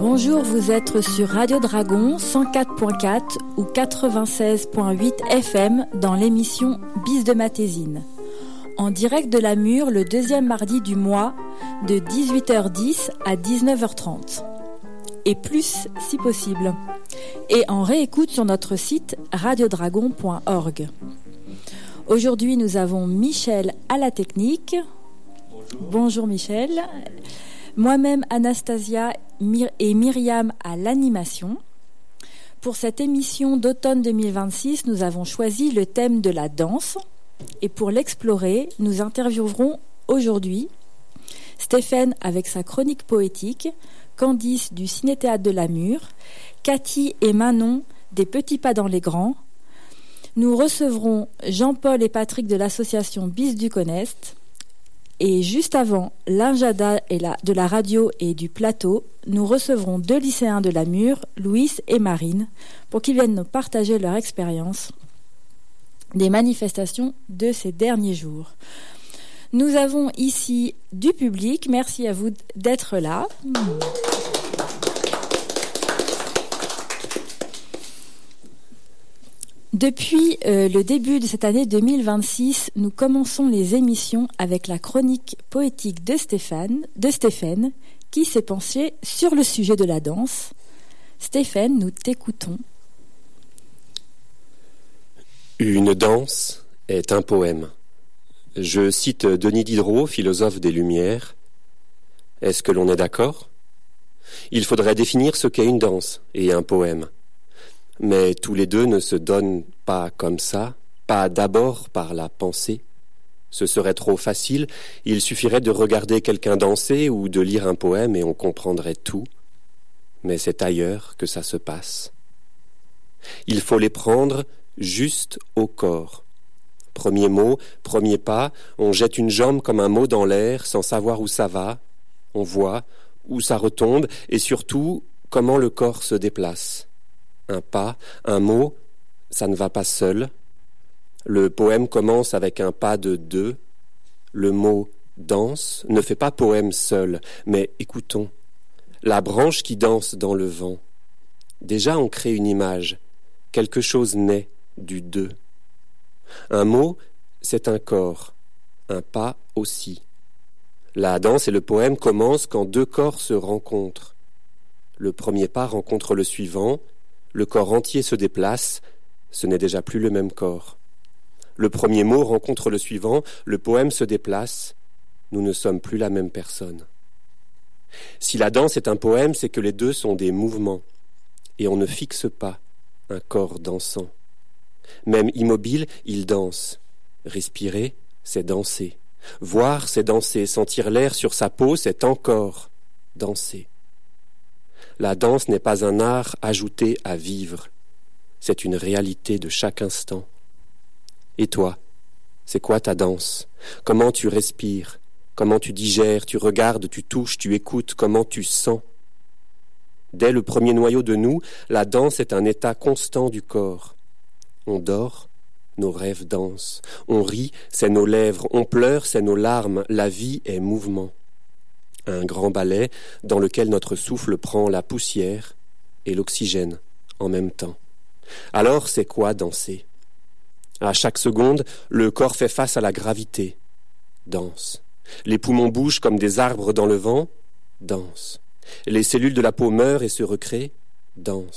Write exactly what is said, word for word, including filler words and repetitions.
Bonjour, vous êtes sur Radio Dragon cent quatre point quatre ou quatre-vingt-seize point huit F M dans l'émission Bis de Matésine. En direct de la Mure le deuxième mardi du mois de dix-huit heures dix à dix-neuf heures trente. Et plus si possible. Et en réécoute sur notre site radiodragon point org. Aujourd'hui, nous avons Michel à la technique. Bonjour. Bonjour Michel. Moi-même Anastasia et Myriam à l'animation. Pour cette émission d'automne deux mille vingt-six, nous avons choisi le thème de la danse. Et pour l'explorer, nous interviewerons aujourd'hui Stéphane avec sa chronique poétique, Candice du Ciné-Théâtre de la Mure, Cathy et Manon des Petits Pas dans les Grands. Nous recevrons Jean-Paul et Patrick de l'association Bis du Conest. Et juste avant l'Injada et la, de la radio et du plateau, nous recevrons deux lycéens de la Mure, Louis et Marine, pour qu'ils viennent nous partager leur expérience des manifestations de ces derniers jours. Nous avons ici du public. Merci à vous d'être là. Depuis euh, le début de cette année deux mille vingt-six, nous commençons les émissions avec la chronique poétique de Stéphane, de Stéphane, qui s'est penché sur le sujet de la danse. Stéphane, nous t'écoutons. Une danse est un poème. Je cite Denis Diderot, philosophe des Lumières. Est-ce que l'on est d'accord ? Il faudrait définir ce qu'est une danse et un poème. Mais tous les deux ne se donnent pas comme ça, pas d'abord par la pensée. Ce serait trop facile, il suffirait de regarder quelqu'un danser ou de lire un poème et on comprendrait tout. Mais c'est ailleurs que ça se passe. Il faut les prendre juste au corps. Premier mot, premier pas, on jette une jambe comme un mot dans l'air sans savoir où ça va, on voit où ça retombe et surtout comment le corps se déplace. Un pas, un mot, ça ne va pas seul. Le poème commence avec un pas de deux. Le mot danse ne fait pas poème seul, mais écoutons. La branche qui danse dans le vent. Déjà on crée une image, quelque chose naît du deux. Un mot, c'est un corps, un pas aussi. La danse et le poème commencent quand deux corps se rencontrent. Le premier pas rencontre le suivant, le corps entier se déplace, ce n'est déjà plus le même corps. Le premier mot rencontre le suivant, le poème se déplace, nous ne sommes plus la même personne. Si la danse est un poème, c'est que les deux sont des mouvements, et on ne fixe pas un corps dansant. Même immobile, il danse. Respirer, c'est danser. Voir, c'est danser. Sentir l'air sur sa peau, c'est encore danser. La danse n'est pas un art ajouté à vivre. C'est une réalité de chaque instant. Et toi, c'est quoi ta danse ? Comment tu respires ? Comment tu digères ? Tu regardes, tu touches, tu écoutes. Comment tu sens ? Dès le premier noyau de nous, la danse est un état constant du corps. On dort, nos rêves dansent. On rit, c'est nos lèvres. On pleure, c'est nos larmes. La vie est mouvement. Un grand ballet dans lequel notre souffle prend la poussière et l'oxygène en même temps. Alors, c'est quoi danser ? À chaque seconde, le corps fait face à la gravité. Danse. Les poumons bougent comme des arbres dans le vent. Danse. Les cellules de la peau meurent et se recréent. Danse.